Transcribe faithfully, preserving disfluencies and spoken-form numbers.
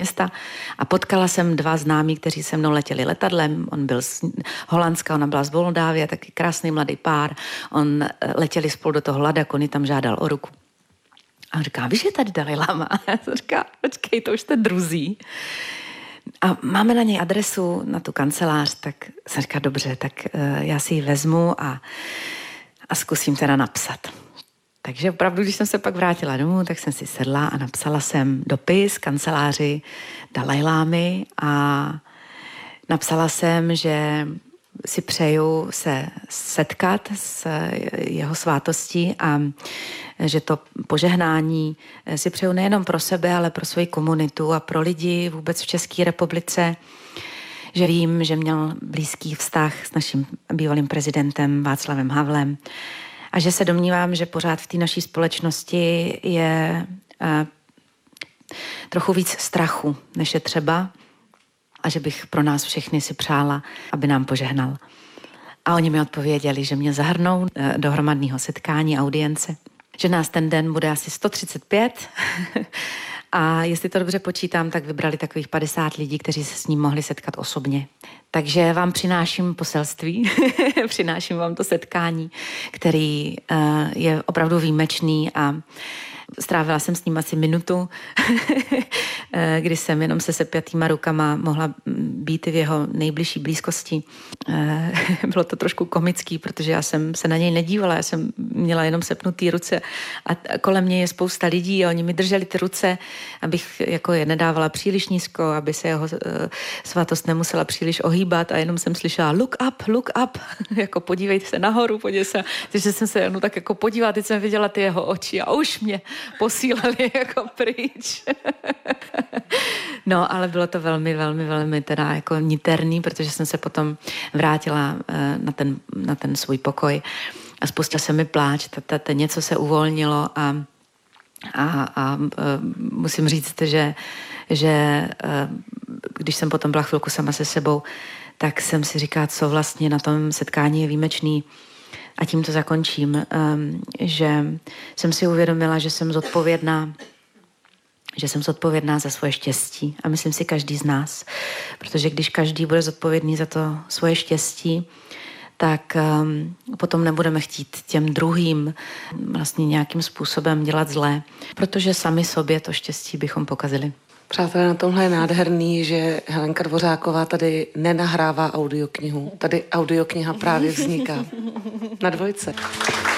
města a potkala jsem dva známí, kteří se mnou letěli letadlem. On byl z Holandska, ona byla z Moldávie, taky krásný mladý pár. On letěli spolu do toho Ladaku, on tam žádal o ruku. A on říká, víš, je tady Dalaj Lama? A já jsem říká, počkej, to už jste druzí. A máme na něj adresu, na tu kancelář, tak jsem říká, dobře, tak uh, já si ji vezmu a, a zkusím teda napsat. Takže opravdu, když jsem se pak vrátila domů, tak jsem si sedla a napsala jsem dopis kanceláři Dalaj Lámy a napsala jsem, že si přeju se setkat s jeho svátostí a že to požehnání si přeju nejenom pro sebe, ale pro svoji komunitu a pro lidi vůbec v České republice, že vím, že měl blízký vztah s naším bývalým prezidentem Václavem Havlem a že se domnívám, že pořád v té naší společnosti je uh, trochu víc strachu, než je třeba, a že bych pro nás všechny si přála, aby nám požehnal. A oni mi odpověděli, že mě zahrnou do hromadného setkání, audience, že nás ten den bude asi sto třicet pět a jestli to dobře počítám, tak vybrali takových padesát lidí, kteří se s ním mohli setkat osobně. Takže vám přináším poselství, přináším vám to setkání, který uh, je opravdu výjimečný a strávila jsem s ním asi minutu, kdy jsem jenom se sepjatýma rukama mohla být v jeho nejbližší blízkosti. Bylo to trošku komický, protože já jsem se na něj nedívala, já jsem měla jenom sepnutý ruce a kolem mě je spousta lidí a oni mi drželi ty ruce, abych jako je nedávala příliš nízko, aby se jeho svatost nemusela příliš ohýbat a jenom jsem slyšela look up, look up, jako podívejte se nahoru, podívej se. Takže jsem se jenom tak jako podívala, teď jsem viděla ty jeho oči a už mě posílali jako pryč. No, ale bylo to velmi, velmi, velmi teda jako niterný, protože jsem se potom vrátila na ten, na ten svůj pokoj a spustil se mi pláč, t- něco se uvolnilo a, a, a musím říct, že, že když jsem potom byla chvilku sama se sebou, tak jsem si říkala, co vlastně na tom setkání je výjimečný. A tím to zakončím, že jsem si uvědomila, že jsem zodpovědná, že jsem zodpovědná za svoje štěstí. A myslím si každý z nás. Protože když každý bude zodpovědný za to svoje štěstí, tak um, potom nebudeme chtít těm druhým vlastně nějakým způsobem dělat zlé. Protože sami sobě to štěstí bychom pokazili. Přátelé, na tomhle je nádherný, že Helenka Dvořáková tady nenahrává audioknihu. Tady audiokniha právě vzniká. Na dvojce.